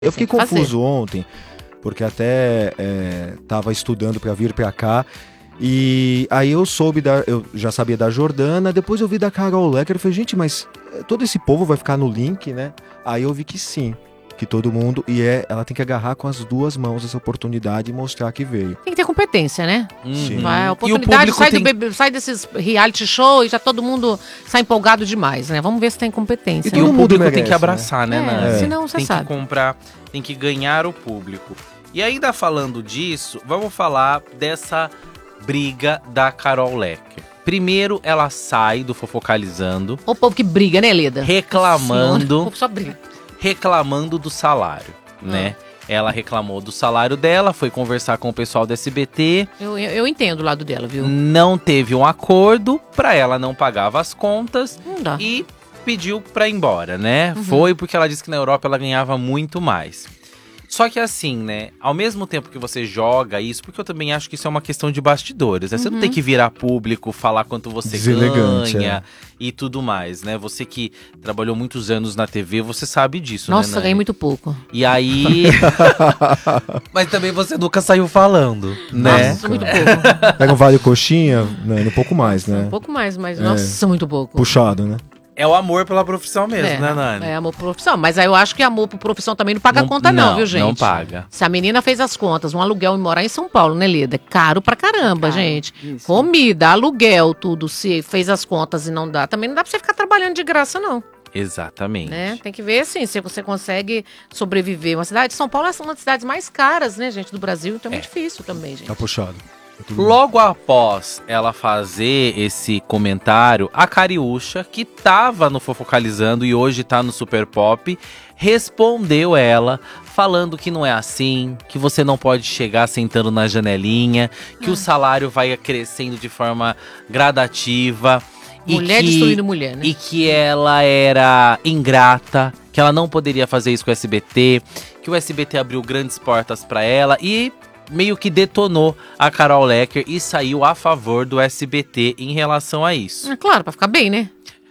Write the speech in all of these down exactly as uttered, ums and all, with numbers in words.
Eu fiquei confuso ontem, porque até é, tava estudando para vir para cá, e aí eu soube, da, eu já sabia da Jordana, depois eu vi da Carol Lecker, eu falei, gente, mas todo esse povo vai ficar no link, né? Aí eu vi que sim, que todo mundo, e é, ela tem que agarrar com as duas mãos essa oportunidade e mostrar que veio. Tem que ter competência, né? Sim. Vai, a oportunidade sai, tem... do, sai desses reality show e já todo mundo sai empolgado demais, né? Vamos ver se tem competência. E, né? E o público merece, tem que abraçar, né, né? Nana? É, senão você tem sabe. que comprar, tem que ganhar o público. E ainda falando disso, vamos falar dessa briga da Carol Lecker. Primeiro, ela sai do Fofocalizando. O povo que briga, né, Leda? Reclamando. O povo só briga. Reclamando do salário, hum. né? Ela reclamou do salário dela, foi conversar com o pessoal do S B T. Eu, eu, eu entendo o lado dela, viu? Não teve um acordo, pra ela não pagava as contas. Não dá. E pediu pra ir embora, né? Uhum. Foi porque ela disse que na Europa ela ganhava muito mais. Só que assim, né, ao mesmo tempo que você joga isso, porque eu também acho que isso é uma questão de bastidores, né? Você uhum. não tem que virar público, falar quanto você ganha é. e tudo mais, né? Você que trabalhou muitos anos na T V, você sabe disso, Nossa, né, Nossa, ganhei muito pouco. E aí... Mas também você nunca saiu falando, né? Nossa, muito pouco. Pega um vale coxinha, né, um pouco mais, né? Um pouco mais, mas é. nossa, muito pouco. Puxado, né? É o amor pela profissão mesmo, é, né, Nani? É amor por profissão. Mas aí eu acho que amor por profissão também não paga não, a conta não, não, viu, gente? Não paga. Se a menina fez as contas, um aluguel e morar em São Paulo, né, Leda? É caro pra caramba, caro, gente. Isso. Comida, aluguel, tudo. Se fez as contas e não dá, também não dá pra você ficar trabalhando de graça, não. Exatamente. Né? Tem que ver, assim, se você consegue sobreviver. Uma cidade, São Paulo é uma das cidades mais caras, né, gente, do Brasil. Então é, é. muito difícil também, gente. Tá puxado. Logo após ela fazer esse comentário, a Cariúcha, que tava no Fofocalizando e hoje tá no Super Pop, respondeu ela, falando que não é assim, que você não pode chegar sentando na janelinha, que ah. o salário vai crescendo de forma gradativa. Mulher e que, destruindo mulher, né? E que ela era ingrata, que ela não poderia fazer isso com o S B T, que o S B T abriu grandes portas pra ela e... meio que detonou a Carol Lecker e saiu a favor do S B T em relação a isso. É claro, pra ficar bem, né?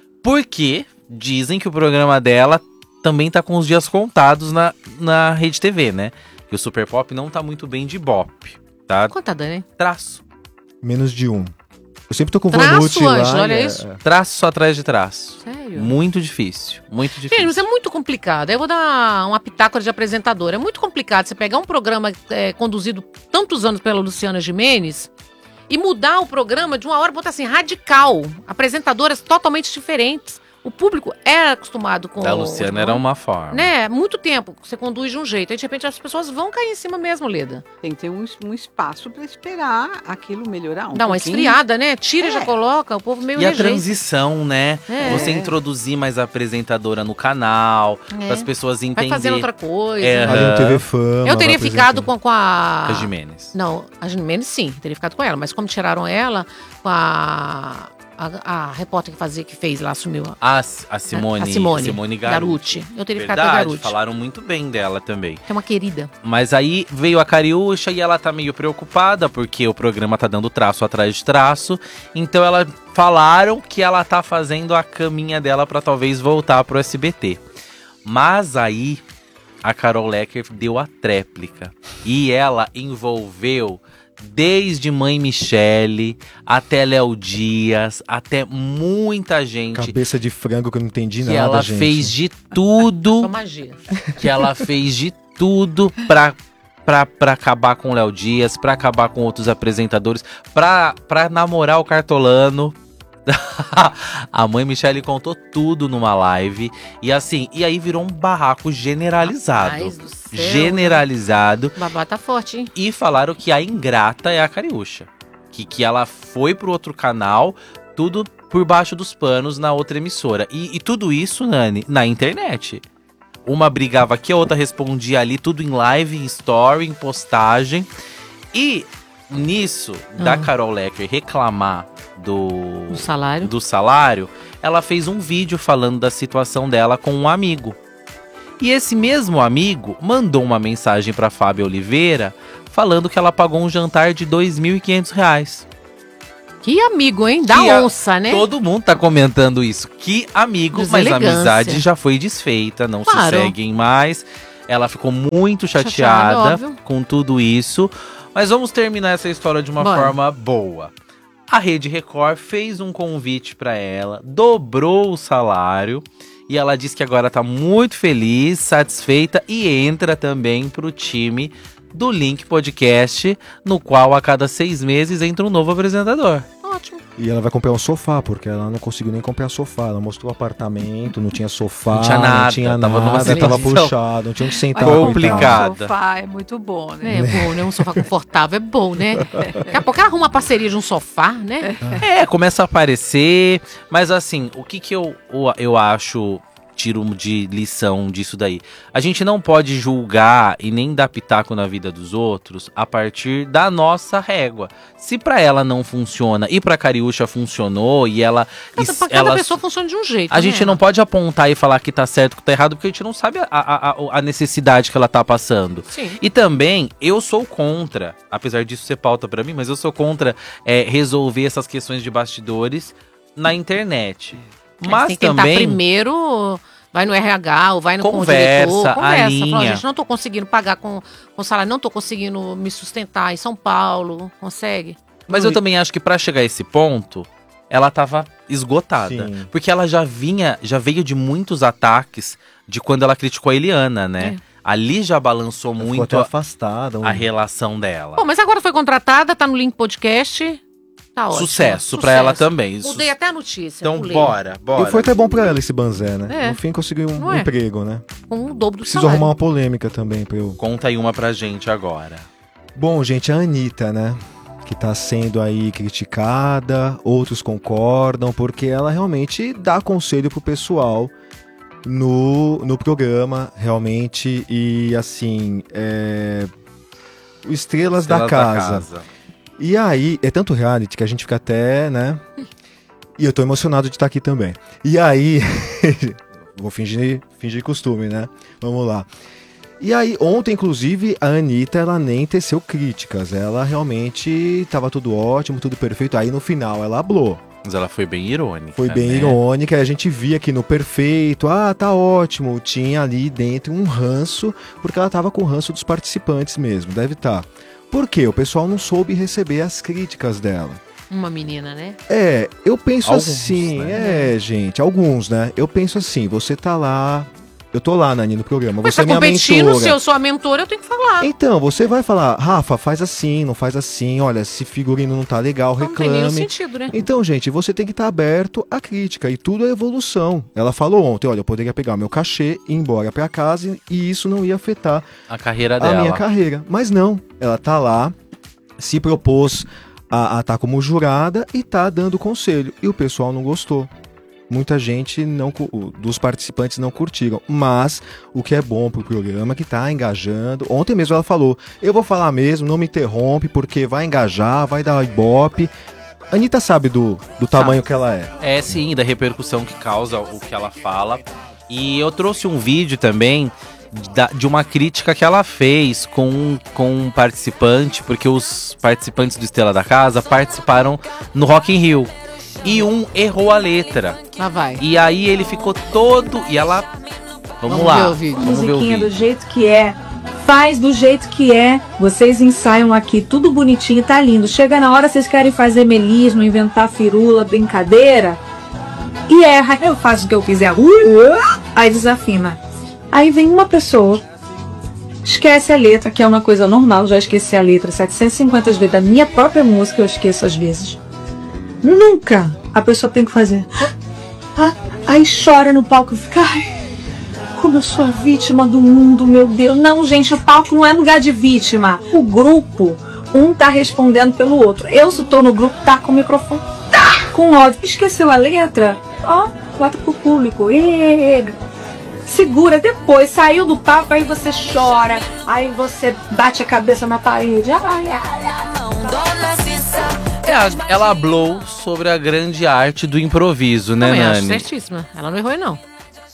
Porque dizem que o programa dela também tá com os dias contados na, na Rede T V, né? Que o Super Pop não tá muito bem de Ibope, tá? Quanto tá dando, hein? Traço. Menos de um. Eu sempre tô com o traço, Vanucci lá. Ângelo, olha é, isso. É. Traço atrás de traço. Sério? Muito difícil, muito difícil. Gente, mas é muito complicado. Eu vou dar uma pitácora de apresentadora. É muito complicado você pegar um programa é, conduzido tantos anos pela Luciana Gimenez e mudar o programa de uma hora, botar assim, radical. Apresentadoras totalmente diferentes. O público é acostumado com... Da Luciana era uma forma. Né? Muito tempo você conduz de um jeito. Aí, de repente, as pessoas vão cair em cima mesmo, Leda. Tem que ter um, um espaço para esperar aquilo melhorar um Dá uma pouquinho. esfriada, né? Tira e é. já coloca, o povo meio E rejeita. a transição, né? É. Você introduzir mais a apresentadora no canal, é. para as pessoas entenderem. Vai fazendo outra coisa. É. Ali no T V Fama. Eu teria ficado com, com a... A Gimenez. Não, a Gimenez sim, teria ficado com ela. Mas como tiraram ela, com a... A, a repórter que fazia, que fez lá, assumiu. A, a Simone, a Simone, Simone Garuti. Eu teria Verdade, ficado com a Garuti. Falaram muito bem dela também. É uma querida. Mas aí veio a Cariúcha e ela tá meio preocupada, porque o programa tá dando traço atrás de traço. Então ela falaram que ela tá fazendo a caminha dela pra talvez voltar pro S B T. Mas aí a Carol Lecker deu a tréplica. E ela envolveu... desde Mãe Michele, até Léo Dias, até muita gente. Cabeça de frango que eu não entendi que nada, ela gente. fez de tudo. Só magia. Que ela fez de tudo pra, pra, pra acabar com o Léo Dias, pra acabar com outros apresentadores, pra, pra namorar o Cartolano. A Mãe Michele contou tudo numa live. E assim, e aí virou um barraco generalizado. Rapaz do céu, generalizado. O babá tá forte, hein? E falaram que a ingrata é a Cariúcha. Que, que ela foi pro outro canal, tudo por baixo dos panos na outra emissora. E, e tudo isso, Nani, na internet. Uma brigava aqui, a outra respondia ali, tudo em live, em story, em postagem. E nisso, hum. da Carol Lecker reclamar do, do, salário. do salário, ela fez um vídeo falando da situação dela com um amigo. E esse mesmo amigo mandou uma mensagem para Fábio Oliveira falando que ela pagou um jantar de dois mil e quinhentos reais. Que amigo, hein? Da que onça, a, né? Todo mundo tá comentando isso. Que amigo, mas a amizade já foi desfeita, não claro. se seguem mais. Ela ficou muito Chateada, chateada óbvio. com tudo isso. Mas vamos terminar essa história de uma Bora. forma boa. A Rede Record fez um convite para ela, dobrou o salário e ela disse que agora tá muito feliz, satisfeita e entra também pro time do Link Podcast, no qual a cada seis meses entra um novo apresentador. Ótimo. E ela vai comprar um sofá, porque ela não conseguiu nem comprar sofá. Ela mostrou o apartamento, não tinha sofá, Não tinha nada, não tinha tava numa nada, tava situação puxado, não tinha onde sentar. Mas coitada. complicado. O sofá é muito bom, né? É bom, né? Um sofá confortável é bom, né? Daqui a pouco ela arruma uma parceria de um sofá, né? É, começa a aparecer, mas assim, o que que eu, eu, eu acho, tiro de lição disso daí? A gente não pode julgar e nem dar pitaco na vida dos outros a partir da nossa régua. Se pra ela não funciona e pra Cariúcha funcionou e ela... Cada, e cada ela pessoa funciona de um jeito, a né? gente não pode apontar e falar que tá certo, que tá errado, porque a gente não sabe a, a, a, a necessidade que ela tá passando. Sim. E também, eu sou contra, apesar disso ser pauta pra mim, mas eu sou contra é, resolver essas questões de bastidores na internet. Mas tem que tentar também... primeiro, vai no R H ou vai no Conversa, com o diretor, conversa. alinha. Fala, gente, não tô conseguindo pagar com, com salário, não tô conseguindo me sustentar em São Paulo, consegue? Mas eu também acho que pra chegar a esse ponto, ela tava esgotada. Sim. Porque ela já vinha, já veio de muitos ataques de quando ela criticou a Eliana, né? É. Ali já balançou Ela ficou muito até a, afastada. um- a relação dela. Bom, mas agora foi contratada, tá no Link Podcast, tá ótimo. Sucesso pra ela também. Mudei até a notícia. Então pulei. bora, bora. E foi até bom pra ela esse banzé, né? É. No fim conseguiu um Não é? emprego, né? Com o dobro do Preciso salário. arrumar uma polêmica também pra eu... Conta aí uma pra gente agora. Bom, gente, a Anitta, né? Que tá sendo aí criticada, outros concordam, porque ela realmente dá conselho pro pessoal no, no programa, realmente, e assim, é... Estrelas, da, Estrelas casa. E aí, é tanto reality que a gente fica até, né? E eu tô emocionado de estar aqui também. E aí, vou fingir, fingir costume, né? Vamos lá. E aí, ontem, inclusive, a Anitta, ela nem teceu críticas. Ela realmente tava tudo ótimo, tudo perfeito. Aí, no final, ela hablou. Mas ela foi bem irônica. Foi bem né? irônica. E a gente via aqui no perfeito. Ah, tá ótimo. Tinha ali dentro um ranço, porque ela tava com o ranço dos participantes mesmo. Deve estar. Por quê? O pessoal não soube receber as críticas dela. Uma menina, né? É, eu penso Alguns, assim, né? é, gente, alguns, né? Eu penso assim, você tá lá, eu tô lá, Nani, no programa, Mas você é tá minha competindo, mentora. se eu sou a mentora, eu tenho que falar. Então, você vai falar, Rafa, faz assim, não faz assim, olha, esse figurino não tá legal, Não tem nenhum reclame. sentido, né? Então, gente, você tem que estar aberto à crítica e tudo é evolução. Ela falou ontem, olha, eu poderia pegar meu cachê, ir embora pra casa e isso não ia afetar A carreira a dela. minha carreira. Mas não, ela tá lá, se propôs a estar como jurada e tá dando conselho. E o pessoal não gostou. Muita gente não, cu- dos participantes não curtiram. Mas o que é bom pro programa é que tá engajando. Ontem mesmo ela falou, eu vou falar mesmo, não me interrompe, porque vai engajar, vai dar ibope. A Anitta sabe do, do tamanho que ela é. É sim, da repercussão que causa o que ela fala. E eu trouxe um vídeo também da- de uma crítica que ela fez com, com um participante, porque os participantes do Estrela da Casa participaram no Rock in Rio. E um errou a letra. Lá vai. E aí ele ficou todo... E ela... Vamos, Vamos lá. ver o vídeo. Vamos ver o Musiquinha do vídeo. jeito que é. Faz do jeito que é. Vocês ensaiam aqui, tudo bonitinho, tá lindo. Chega na hora, vocês querem fazer melismo, inventar firula, brincadeira. E erra. Eu faço o que eu quiser. Aí desafina. Aí vem uma pessoa, esquece a letra, que é uma coisa normal. Já esqueci a letra setecentas e cinquenta vezes. Da minha própria música eu esqueço às vezes. Nunca a pessoa tem que fazer. Ah, aí chora no palco e fica... Ai, como eu sou a vítima do mundo, meu Deus. Não, gente, o palco não é lugar de vítima. O grupo, um tá respondendo pelo outro. Eu, se tô no grupo, tá com o microfone, tá com ódio. Esqueceu a letra? Ó, bota pro público. Ê, segura, depois, saiu do palco, aí você chora. Aí você bate a cabeça na parede. Ai, ai, ai. É, ela falou sobre a grande arte do improviso, né, Também acho Nani? certíssima. Ela não errou, não.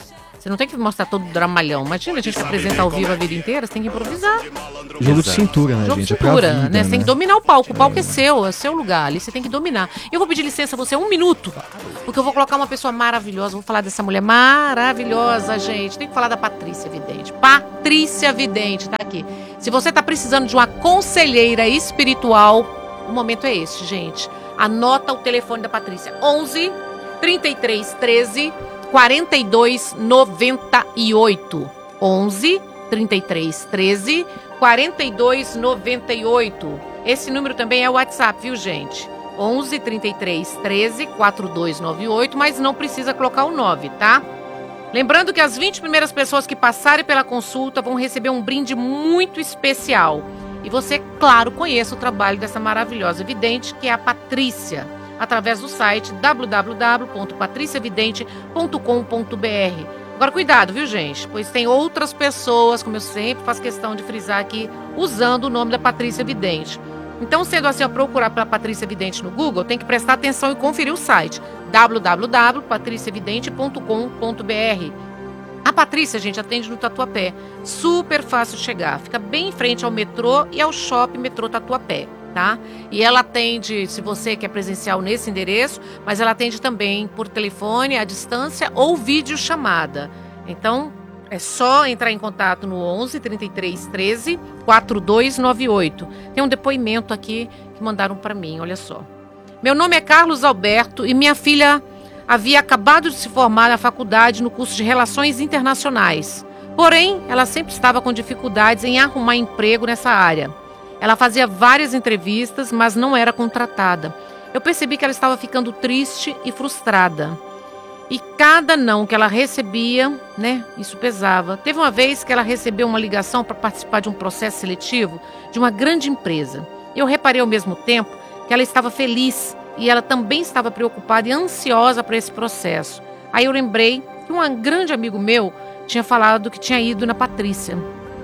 Você não tem que mostrar todo o dramalhão. Imagina, a gente apresenta ao vivo a vida inteira, você tem que improvisar. Jogo de cintura, né, Jogo gente? de É pra cintura, vida, né? Você tem que dominar o palco. O palco é seu, é seu lugar ali, você tem que dominar. Eu vou pedir licença a você um minuto, porque eu vou colocar uma pessoa maravilhosa, vou falar dessa mulher maravilhosa, gente. Tem que falar da Patrícia Vidente. Patrícia Vidente, tá aqui. Se você tá precisando de uma conselheira espiritual, o momento é este, gente. Anota o telefone da Patrícia. onze, trinta e três, treze, quarenta e dois, noventa e oito. onze, trinta e três, treze, quarenta e dois, noventa e oito. Esse número também é o WhatsApp, viu, gente? onze, trinta e três, treze, quarenta e dois, noventa e oito, mas não precisa colocar o nove, tá? Lembrando que as vinte primeiras pessoas que passarem pela consulta vão receber um brinde muito especial. E você, claro, conheça o trabalho dessa maravilhosa vidente, que é a Patrícia, através do site w w w ponto patricia vidente ponto com ponto b r. Agora, cuidado, viu, gente? Pois tem outras pessoas, como eu sempre faço questão de frisar aqui, usando o nome da Patrícia Vidente. Então, sendo assim, ao procurar pela Patrícia Vidente no Google, tem que prestar atenção e conferir o site w w w ponto patricia vidente ponto com ponto b r. A Patrícia, gente, atende no Tatuapé. Super fácil de chegar. Fica bem em frente ao metrô e ao shopping metrô Tatuapé, tá? E ela atende, se você quer presencial nesse endereço, mas ela atende também por telefone, à distância ou videochamada. Então, é só entrar em contato no onze, trinta e três, treze, quarenta e dois, noventa e oito. Tem um depoimento aqui que mandaram para mim, olha só. Meu nome é Carlos Alberto e minha filha havia acabado de se formar na faculdade no curso de Relações Internacionais. Porém, ela sempre estava com dificuldades em arrumar emprego nessa área. Ela fazia várias entrevistas, mas não era contratada. Eu percebi que ela estava ficando triste e frustrada. E cada não que ela recebia, né, isso pesava. Teve uma vez que ela recebeu uma ligação para participar de um processo seletivo de uma grande empresa. Eu reparei ao mesmo tempo que ela estava feliz e ela também estava preocupada e ansiosa para esse processo. Aí eu lembrei que um grande amigo meu tinha falado que tinha ido na Patrícia.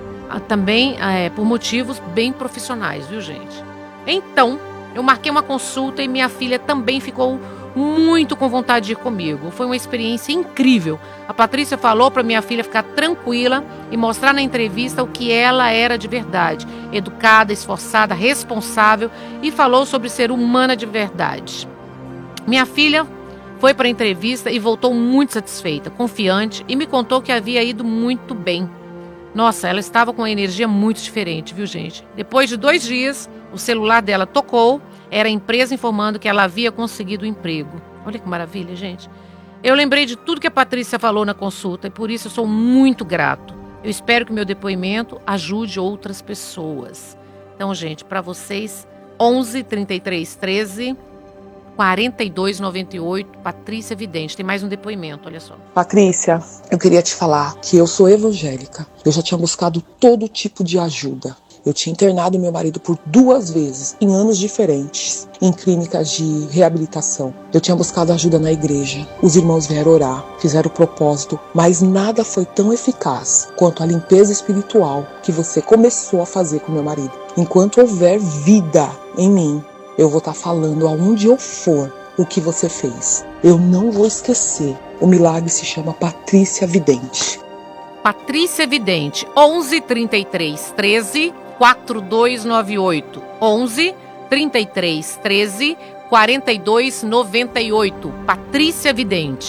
Também é, por motivos bem profissionais, viu, gente? Então, eu marquei uma consulta e minha filha também ficou muito com vontade de ir comigo. Foi uma experiência incrível. A Patrícia falou para minha filha ficar tranquila e mostrar na entrevista o que ela era de verdade. Educada, esforçada, responsável, e falou sobre ser humana de verdade. Minha filha foi para a entrevista e voltou muito satisfeita, confiante, e me contou que havia ido muito bem. Nossa, ela estava com uma energia muito diferente, viu, gente? Depois de dois dias, o celular dela tocou. Era a empresa informando que ela havia conseguido o emprego. Olha que maravilha, gente. Eu lembrei de tudo que a Patrícia falou na consulta e por isso eu sou muito grato. Eu espero que meu depoimento ajude outras pessoas. Então, gente, para vocês, onze, trinta e três, treze, quarenta e dois, noventa e oito, Patrícia Vidente. Tem mais um depoimento, olha só. Patrícia, eu queria te falar que eu sou evangélica. Eu já tinha buscado todo tipo de ajuda. Eu tinha internado meu marido por duas vezes, em anos diferentes, em clínicas de reabilitação. Eu tinha buscado ajuda na igreja. Os irmãos vieram orar, fizeram o propósito, mas nada foi tão eficaz quanto a limpeza espiritual que você começou a fazer com meu marido. Enquanto houver vida em mim, eu vou estar falando aonde eu for o que você fez. Eu não vou esquecer. O milagre se chama Patrícia Vidente. Patrícia Vidente, onze, trinta e três, treze, quarenta e dois, noventa e oito. onze, trinta e três, treze, quarenta e dois, noventa e oito. Patrícia Vidente.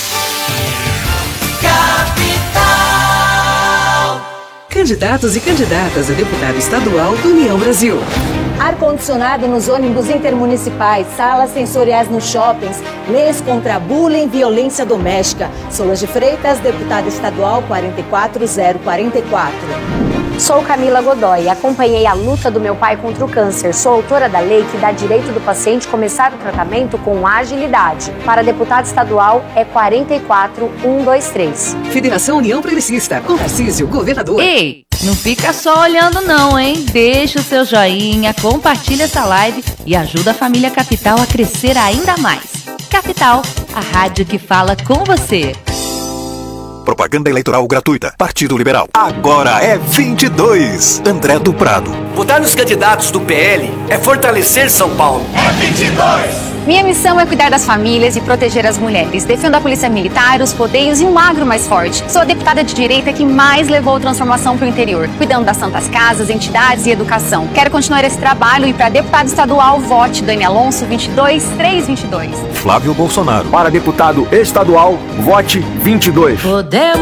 Capital. Candidatos e candidatas a deputado estadual do União Brasil. Ar-condicionado nos ônibus intermunicipais, salas sensoriais nos shoppings, leis contra bullying e violência doméstica. Solas de Freitas, deputada estadual quatro quatro zero quatro quatro. Sou Camila Godoy, acompanhei a luta do meu pai contra o câncer. Sou autora da lei que dá direito do paciente começar o tratamento com agilidade. Para deputado estadual é quatro quatro um dois três. Federação União Progressista, com Tarcísio, governador. Ei, não fica só olhando não, hein? Deixa o seu joinha, compartilha essa live e ajuda a família Capital a crescer ainda mais. Capital, a rádio que fala com você. Propaganda eleitoral gratuita. Partido Liberal. Agora é vinte e dois. André do Prado. Votar nos candidatos do P L é fortalecer São Paulo. É vinte e dois. Minha missão é cuidar das famílias e proteger as mulheres. Defendo a polícia militar, os rodeios e um agro mais forte. Sou a deputada de direita que mais levou transformação para o interior, cuidando das santas casas, entidades e educação. Quero continuar esse trabalho e para deputado estadual, vote Dani Alonso vinte e dois, três vinte e dois. Flávio Bolsonaro. Para deputado estadual, vote vinte e dois. Podemos